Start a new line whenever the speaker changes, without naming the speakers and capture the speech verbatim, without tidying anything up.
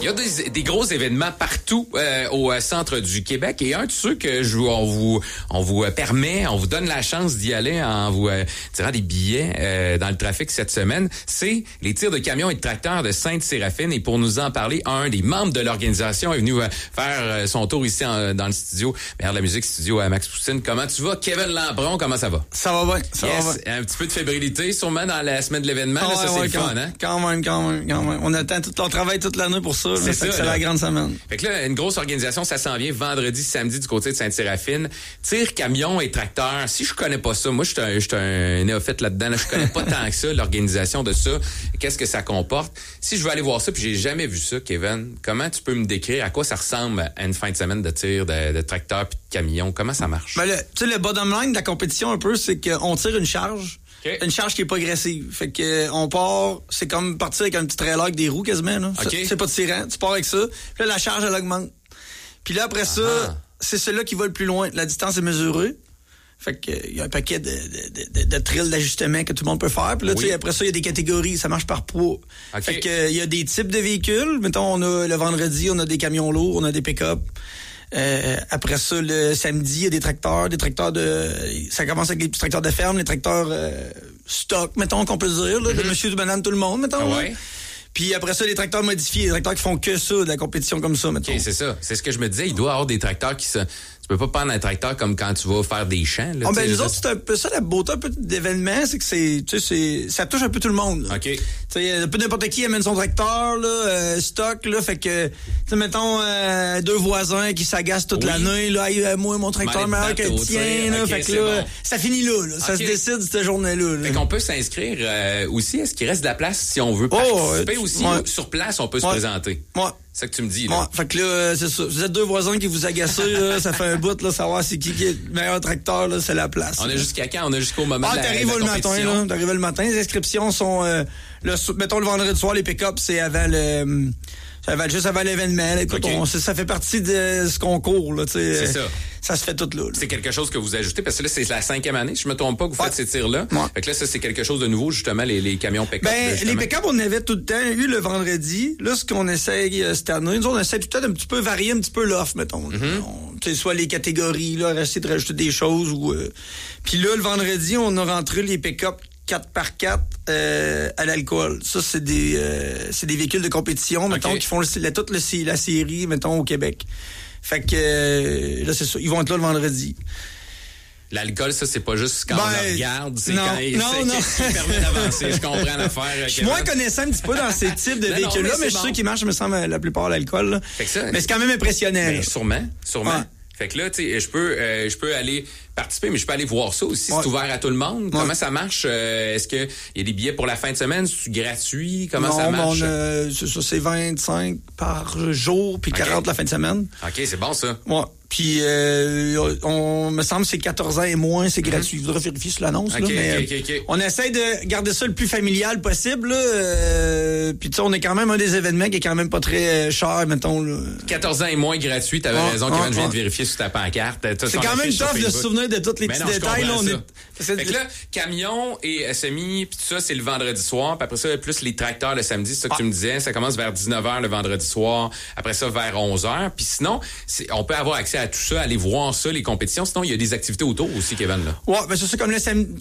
Il y a des, des gros événements partout euh, au centre du Québec et un de ceux que je, on vous on vous permet, on vous donne la chance d'y aller en vous euh, tirant des billets euh, dans le trafic cette semaine, c'est les tirs de camions et de tracteurs de Sainte-Séraphine. Et pour nous en parler, un des membres de l'organisation est venu euh, faire son tour ici en, dans le studio, vers la musique studio à Max Poutine. Comment tu vas, Kevin Lampron? Comment ça va?
Ça va bien, ça
yes,
va bien.
Un petit peu de fébrilité, sûrement dans la semaine de l'événement. Ah, là, ça, ouais, c'est ouais, le
quand,
fun, hein?
Quand même, quand même, quand même. On attend tout, on travaille toute l'année pour ça.
C'est
là,
ça,
fait que c'est la grande semaine.
Fait que là, une grosse organisation, ça s'en vient vendredi, samedi du côté de Sainte-Séraphine. Tir, camion et tracteur. Si je connais pas ça, moi, je suis un, je suis un néophyte là-dedans. Là, je connais pas tant que ça, l'organisation de ça. Qu'est-ce que ça comporte? Si je veux aller voir ça, puis j'ai jamais vu ça, Kevin, comment tu peux me décrire à quoi ça ressemble à une fin de semaine de tir, de, de tracteur puis de camion? Comment ça marche?
Ben, tu sais, le bottom line de la compétition un peu, c'est qu'on tire une charge.
Okay.
Une charge qui est progressive. Fait que on part, c'est comme partir avec un petit trailer avec des roues quasiment. Là.
Okay.
C'est pas tirant. Tu pars avec ça. Puis là, la charge, elle augmente. Puis là, après ah. ça, c'est celui qui va le plus loin. La distance est mesurée. Fait que il y a un paquet de, de, de, de trilles d'ajustement que tout le monde peut faire. Puis là, oui. tu sais, après ça, il y a des catégories. Ça marche par poids. Okay. Fait que il y a des types de véhicules. Mettons, on a le vendredi, on a des camions lourds, on a des pick-up. Euh, après ça, le samedi, il y a des tracteurs, des tracteurs de... Ça commence avec les petits tracteurs de ferme, les tracteurs euh, stock, mettons, qu'on peut dire, là, mm-hmm. de monsieur, du madame, tout le monde, mettons. Ah ouais. Puis après ça, les tracteurs modifiés, les tracteurs qui font que ça, de la compétition comme ça, mettons.
OK, c'est ça. C'est ce que je me disais, il doit y avoir des tracteurs qui se... Tu peux pas prendre un tracteur comme quand tu vas faire des champs. Là,
oh, ben, nous autres, c'est un peu ça, la beauté un peu d'événement, c'est que c'est, tu sais, c'est, ça touche un peu tout le monde. Là.
OK. Tu
sais, un peu n'importe qui amène son tracteur, là, euh, stock, là, fait que, tu sais, mettons, euh, deux voisins qui s'agacent toute oui. l'année, là, hey, moi, mon tracteur meilleur que le tien, là, okay, fait que là, bon. ça finit là, là. Ça okay. se décide cette journée-là. Là.
Fait qu'on peut s'inscrire euh, aussi. Est-ce qu'il reste de la place si on veut participer
oh,
aussi?
Ouais.
Sur place, on peut se
ouais.
présenter.
Ouais.
C'est ça que tu me dis, là.
Ouais, fait que là, c'est ça. Vous êtes deux voisins qui vous agacez, là, ça fait un bout, là, savoir c'est qui qui est le meilleur tracteur, là, c'est la place.
On a jusqu'à quand? On a jusqu'au moment
ah,
de la,
t'arrives
de la
le matin, là. T'arrives le matin. Les inscriptions sont, euh, le, mettons, le vendredi soir, les pick-up, c'est avant le, avant, juste avant l'événement, là. Écoute, okay. on, ça fait partie de ce concours, là, tu sais.
C'est ça.
Ça se fait tout là, là.
C'est quelque chose que vous ajoutez, parce que là, c'est la cinquième année, je me trompe pas, que vous
ouais.
faites ces tirs-là.
Ouais.
Fait que là, ça, c'est quelque chose de nouveau, justement, les, les camions pick-up.
Ben, les pick-up, on avait tout le temps eu le vendredi. Là, ce qu'on essaye euh, cette année, nous, on essaie tout le temps d'un petit peu varier un petit peu l'offre, mettons. Mm-hmm. Tu sais, soit les catégories, là, essayer de rajouter des choses ou, euh... puis là, le vendredi, on a rentré les pick-up quatre par quatre euh, à l'alcool. Ça, c'est des euh, c'est des véhicules de compétition, mettons, okay. qui font le, la, toute le, la série, mettons, au Québec. Fait que euh, là, c'est ça. Ils vont être là le vendredi.
L'alcool, ça, c'est pas juste quand ben, on le regarde, c'est
non,
quand il
non, non.
qui permet d'avancer. Je comprends l'affaire.
Je suis moins connaissant un petit peu dans ces types de véhicules-là, mais, mais je suis bon. sûr qu'ils marchent, me semble, la plupart à l'alcool. Là.
Fait que ça,
mais c'est quand même impressionnant.
Ben, sûrement, sûrement.
Ouais.
Fait que là, tu sais, je peux, euh, je peux aller participer, mais je peux aller voir ça aussi. Ouais. C'est ouvert à tout le monde. Ouais. Comment ça marche? Euh, est-ce qu'il y a des billets pour la fin de semaine? C'est gratuit? Comment
non,
ça marche?
Non, euh, c'est ça, c'est vingt-cinq par jour, puis quarante okay. la fin de semaine.
OK, c'est bon, ça.
Ouais. Puis, euh, on me semble que c'est quatorze ans et moins, c'est gratuit. Il mm-hmm. faudra vérifier sur l'annonce.
Okay,
là, mais
okay, okay, okay.
On essaie de garder ça le plus familial possible. Là, euh, puis, tu sais, on est quand même un des événements qui est quand même pas très cher, mettons. Là.
quatorze ans et moins gratuit, t'avais ah, raison, Kevin, ah, je viens ah. de vérifier sur ta pancarte.
C'est quand même tough de se souvenir de tous les
mais
petits
non,
détails. Là, on est...
Fait que là, camion et S M I, puis tout ça, c'est le vendredi soir. Puis après ça, plus les tracteurs le samedi, c'est ça que ah. tu me disais. Ça commence vers dix-neuf heures le vendredi soir. Après ça, vers onze heures. Puis sinon, c'est, on peut avoir accès à tout ça, aller voir ça, les compétitions. Sinon, il y a des activités autour aussi, Kevin. Là.
Ouais, ben c'est ça, comme le samedi,